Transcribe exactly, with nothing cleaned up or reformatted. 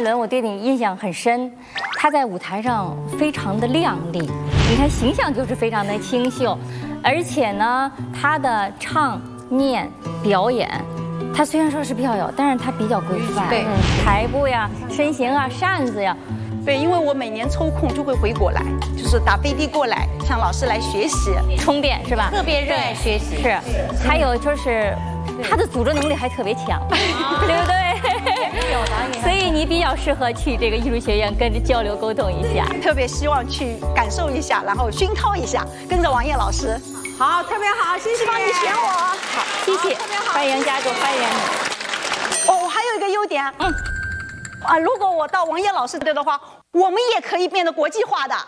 一伦，我对你印象很深，她在舞台上非常的靓丽，你看形象就是非常的清秀，而且呢，她的唱念表演。 他虽然说是票友，但是他比较规范， 对， 台步呀、身形啊、扇子呀， 对，因为我每年抽空就会回国来，就是打飞的过来向老师来学习充电是吧？ 特别热爱学习， 是，还有就是他的组织能力还特别强，对不对？所以你比较适合去这个艺术学院跟着交流沟通一下， 特别希望去感受一下，然后熏陶一下，跟着王烨老师。 好，特别好，谢谢， 希望你选我。 好，谢谢，欢迎加入，欢迎你。 哦，我还有一个优点，嗯，啊，如果我到王烨老师队的话，我们也可以变得国际化的。